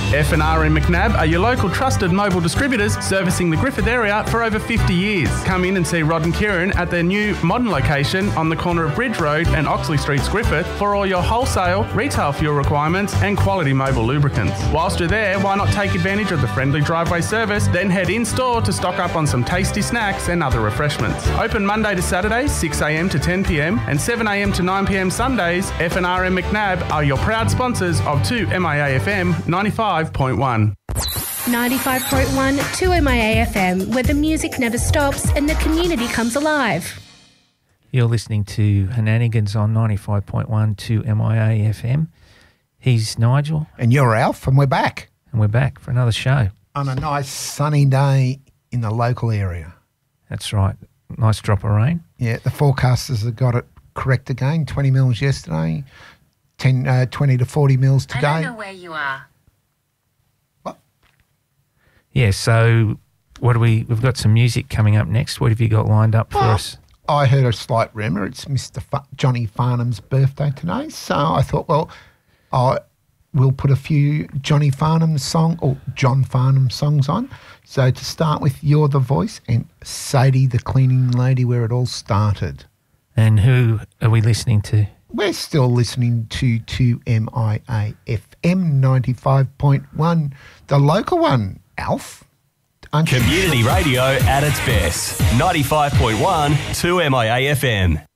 F&R and McNab are your local trusted mobile distributors servicing the Griffith area for over 50 years. Come in and see Rod and Kieran at their new modern location on the corner of Bridge Road and Oxley Streets, Griffith, for all your wholesale, retail fuel requirements and quality mobile lubricants. Whilst you're there, why not take advantage of the friendly driveway service, then head in-store to stock up on some tasty snacks and other refreshments. Open Monday to Saturday, 6am to 10pm and 7am to 9pm Sundays. F&R and McNab are your proud sponsors of 2MIA-FM 95.1. 95.1 2MIA-FM, where the music never stops and the community comes alive. You're listening to Henanigans on 95.1 2MIA-FM. He's Nigel. And you're Alf, and we're back. And we're back for another show. On a nice sunny day in the local area. That's right. Nice drop of rain. Yeah, the forecasters have got it correct again. 20 mils yesterday, 20 to 40 mils today. I don't know where you are. What? Yeah, so we've got some music coming up next. What have you got lined up for us? I heard a slight rumour. It's Mr. Johnny Farnham's birthday today. So I thought, well, we'll put a few John Farnham songs on. So to start with, You're the Voice and Sadie the Cleaning Lady, where it all started. And who are we listening to? We're still listening to 2MIA FM 95.1, the local one, Alf. Community radio at its best. 95.1 2MIA FM.